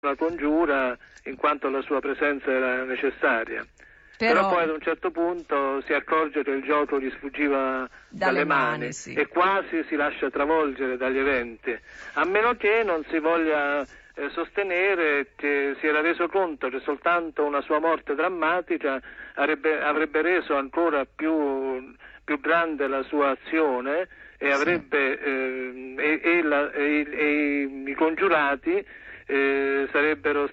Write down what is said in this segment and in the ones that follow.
la congiura in quanto la sua presenza era necessaria. Però poi ad un certo punto si accorge che il gioco gli sfuggiva dalle mani sì. E quasi si lascia travolgere dagli eventi, a meno che non si voglia sostenere che si era reso conto che soltanto una sua morte drammatica avrebbe reso ancora più grande la sua azione e avrebbe i congiurati sarebbero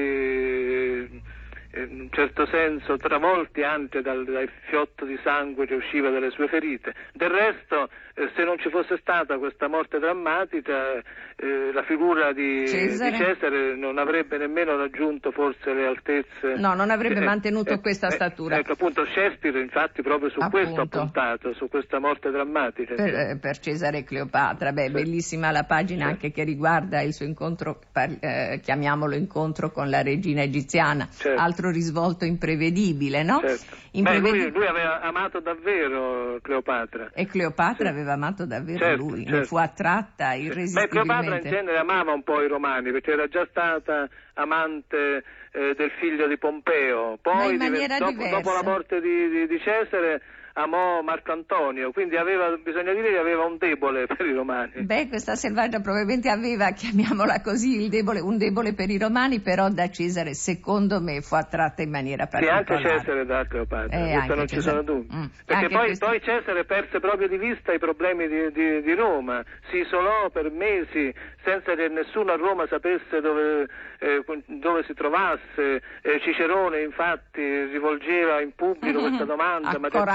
stati in un certo senso travolti anche dal fiotto di sangue che usciva dalle sue ferite. Del resto, se non ci fosse stata questa morte drammatica, la figura di Cesare non avrebbe nemmeno raggiunto forse le altezze. No, non avrebbe mantenuto questa statura. Ecco, appunto, Shakespeare infatti proprio su questo ha puntato, su questa morte drammatica. Per Cesare e Cleopatra, bellissima la pagina anche che riguarda il suo incontro, chiamiamolo incontro con la regina egiziana. Altro risvolto imprevedibile, no? Lui aveva amato davvero Cleopatra. E Cleopatra aveva amato davvero lui, ne fu attratta irresistibilmente. Cleopatra in genere amava un po' i romani, perché era già stata amante del figlio di Pompeo. Poi dopo la morte di Cesare amò Marco Antonio, quindi bisogna dire che aveva un debole per i romani. Questa selvaggia probabilmente aveva, chiamiamola così, un debole per i romani, però da Cesare secondo me fu attratta in maniera particolare. Sì, anche Cesare da Cleopatra, questo non ci sono dubbi. Perché poi Cesare perse proprio di vista i problemi di Roma, si isolò per mesi senza che nessuno a Roma sapesse dove si trovasse. Cicerone infatti rivolgeva in pubblico questa domanda,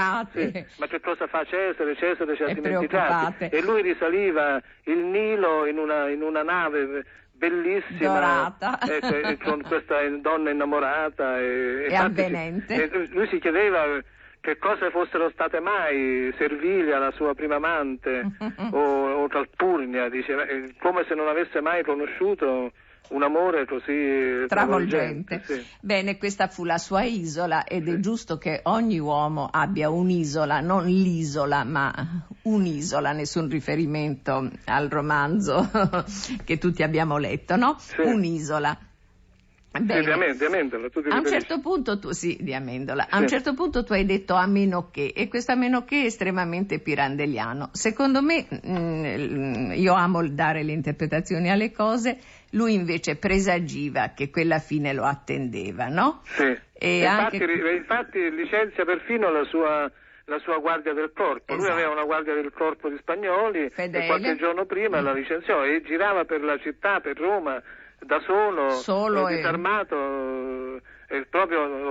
ma che cosa fa Cesare? Cesare ci ha dimenticati. E lui risaliva il Nilo in una nave bellissima, dorata, con questa donna innamorata e avvenente. Lui si chiedeva che cosa fossero state mai Servilia, la sua prima amante, o Calpurnia, diceva, come se non avesse mai conosciuto un amore così travolgente. Bene, questa fu la sua isola ed è giusto che ogni uomo abbia un'isola, non l'isola, ma un'isola, nessun riferimento al romanzo che tutti abbiamo letto, no? Un'isola. Bene. Di Amendola, a un certo punto di Amendola. A un certo punto tu hai detto a meno che, e questo a meno che è estremamente pirandelliano. Secondo me, io amo dare le interpretazioni alle cose, lui invece presagiva che quella fine lo attendeva, no? Sì. Infatti licenzia perfino la sua guardia del corpo. Lui aveva una guardia del corpo di spagnoli fedele. E qualche giorno prima la licenziò e girava per la città, per Roma, da solo disarmato, proprio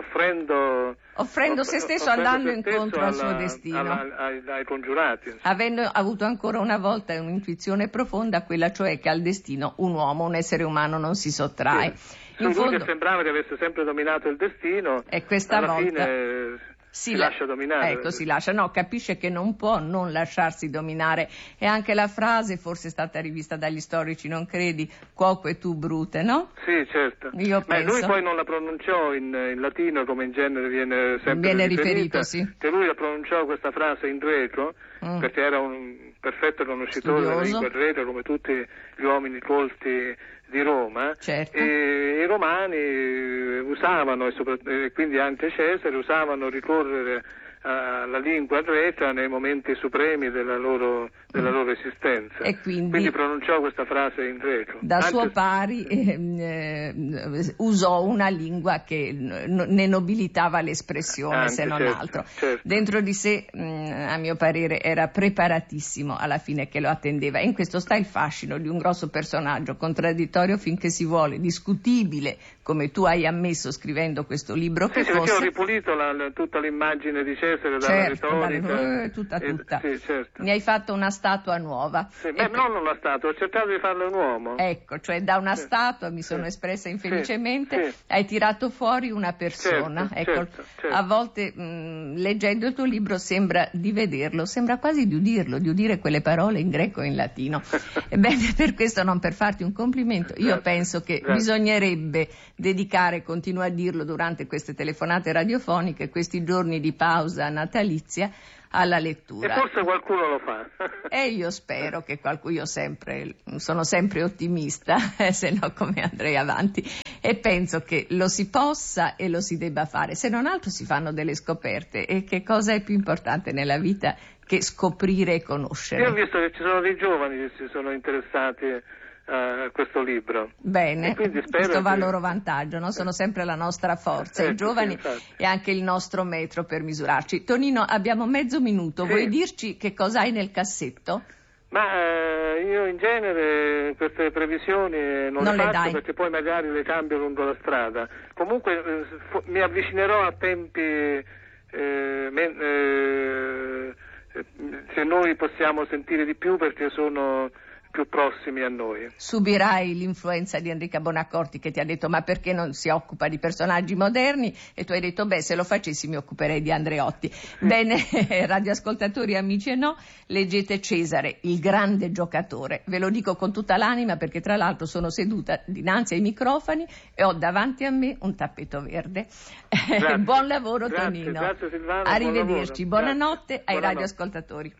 offrendo se stesso, andando incontro al suo destino, ai congiurati, avendo avuto ancora una volta un'intuizione profonda, quella cioè che al destino un essere umano non si sottrae. In fondo, che sembrava che avesse sempre dominato il destino, e questa alla volta fine si lascia dominare. Ecco, si lascia, capisce che non può non lasciarsi dominare. E anche la frase forse è stata rivista dagli storici, non credi? Quoque tu brute, no? Sì, certo. Io penso. Lui poi non la pronunciò in latino, come in genere viene sempre riferito, sì. Che lui la pronunciò questa frase in greco, perché era un perfetto conoscitore della lingua greca, come tutti gli uomini colti di Roma. Certo. E i romani usavano, e quindi anche Cesare, usavano ricorrere alla lingua greca nei momenti supremi della loro esistenza. E quindi pronunciò questa frase in greco. Da suo pari usò una lingua che ne nobilitava l'espressione, se non altro. Certo. Dentro di sé, a mio parere, era preparatissimo alla fine che lo attendeva. E in questo sta il fascino di un grosso personaggio, contraddittorio finché si vuole, discutibile, come tu hai ammesso scrivendo questo libro che fosse. Io ho ripulito tutta l'immagine di Cesare dalla retorica. Tutta. Certo. Ne hai fatto una statua nuova. Non una statua, ho cercato di farlo un uomo. Ecco, cioè da una statua, mi sono espressa infelicemente, hai tirato fuori una persona. Certo. A volte leggendo il tuo libro sembra di vederlo, sembra quasi di udire quelle parole in greco e in latino. Ebbene, per questo, non per farti un complimento, io penso che bisognerebbe dedicare, continuo a dirlo durante queste telefonate radiofoniche, questi giorni di pausa natalizia, alla lettura. E forse qualcuno lo fa. E io spero che qualcuno, sono sempre ottimista, se no come andrei avanti, e penso che lo si possa e lo si debba fare, se non altro si fanno delle scoperte, e che cosa è più importante nella vita che scoprire e conoscere. Io ho visto che ci sono dei giovani che si sono interessati a questo libro. Bene, questo va a loro vantaggio, no? Sono sempre la nostra forza, i giovani, sì, e anche il nostro metro per misurarci. Tonino, abbiamo mezzo minuto, sì. Vuoi dirci che cosa hai nel cassetto? Ma io in genere queste previsioni non le faccio, perché poi magari le cambio lungo la strada. Comunque mi avvicinerò a tempi se noi possiamo sentire di più, perché sono più prossimi a noi. Subirai l'influenza di Enrica Bonaccorti, che ti ha detto: ma perché non si occupa di personaggi moderni? E tu hai detto: beh, se lo facessi mi occuperei di Andreotti. Bene, radioascoltatori, amici e no, leggete Cesare, il grande giocatore. Ve lo dico con tutta l'anima, perché tra l'altro sono seduta dinanzi ai microfoni e ho davanti a me un tappeto verde. Buon lavoro, Tonino. Grazie Silvana. Arrivederci, buonanotte ai radioascoltatori.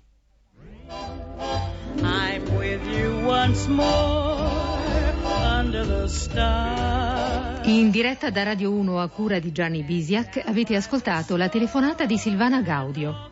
I'm with you once more under the stars. In diretta da Radio 1 a cura di Gianni Bisiak avete ascoltato la telefonata di Silvana Gaudio.